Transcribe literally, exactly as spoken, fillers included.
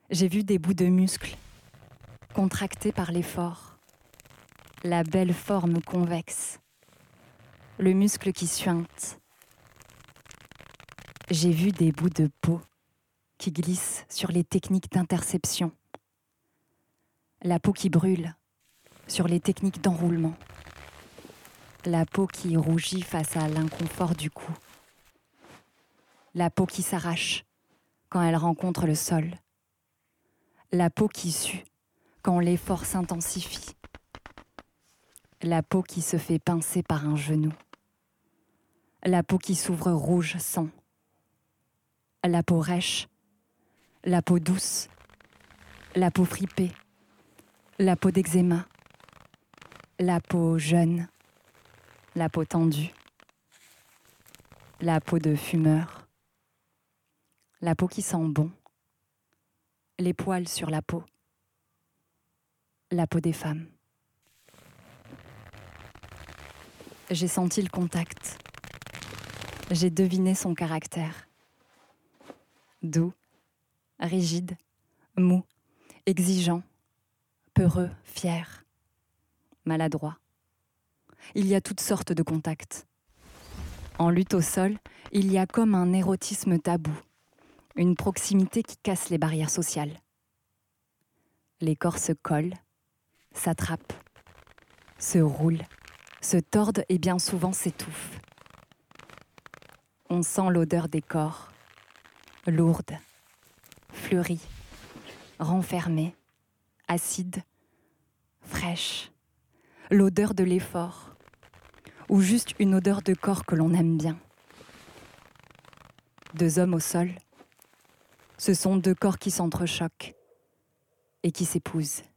J'ai vu des bouts de muscles, contractés par l'effort, la belle forme convexe, le muscle qui suinte. J'ai vu des bouts de peau qui glissent sur les techniques d'interception, la peau qui brûle sur les techniques d'enroulement, la peau qui rougit face à l'inconfort du cou, la peau qui s'arrache quand elle rencontre le sol, la peau qui sue quand l'effort s'intensifie, la peau qui se fait pincer par un genou, la peau qui s'ouvre rouge sang, la peau rêche, la peau douce, la peau fripée, la peau d'eczéma, la peau jeune, la peau tendue, la peau de fumeur, la peau qui sent bon, les poils sur la peau, la peau des femmes. J'ai senti le contact, j'ai deviné son caractère. Doux, rigide, mou, exigeant, peureux, fier, maladroit. Il y a toutes sortes de contacts. En lutte au sol, il y a comme un érotisme tabou, une proximité qui casse les barrières sociales. Les corps se collent, s'attrapent, se roulent, se tordent et bien souvent s'étouffent. On sent l'odeur des corps, lourde, fleurie, renfermée, acide, fraîche, l'odeur de l'effort, ou juste une odeur de corps que l'on aime bien. Deux hommes au sol, ce sont deux corps qui s'entrechoquent et qui s'épousent.